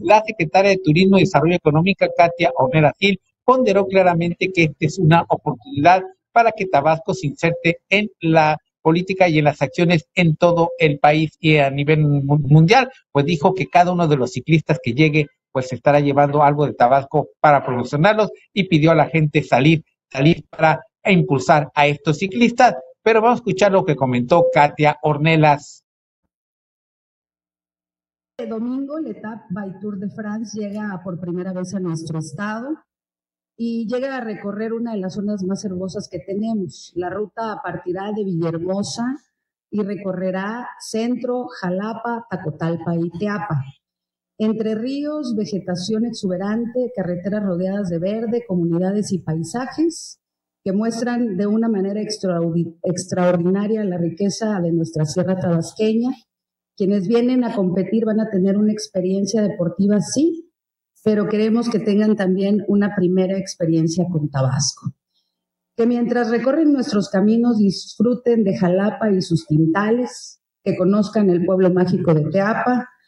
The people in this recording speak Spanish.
la secretaria de Turismo y Desarrollo Económico, Katia Ornelas Gil, ponderó claramente que esta es una oportunidad para que Tabasco se inserte en la política y en las acciones en todo el país y a nivel mundial, pues dijo que cada uno de los ciclistas que llegue pues estará llevando algo de Tabasco para promocionarlos y pidió a la gente salir para impulsar a estos ciclistas. Pero vamos a escuchar lo que comentó Katia Ornelas. El domingo, la Étape by Tour de France llega por primera vez a nuestro estado y llega a recorrer una de las zonas más hermosas que tenemos. La ruta partirá de Villahermosa y recorrerá Centro, Jalapa, Tacotalpa y Teapa. Entre ríos, vegetación exuberante, carreteras rodeadas de verde, comunidades y paisajes que muestran de una manera extraordinaria la riqueza de nuestra sierra tabasqueña. Quienes vienen a competir van a tener una experiencia deportiva, sí, pero queremos que tengan también una primera experiencia con Tabasco. Que mientras recorren nuestros caminos disfruten de Jalapa y sus quintales, que conozcan el pueblo mágico de Teapa,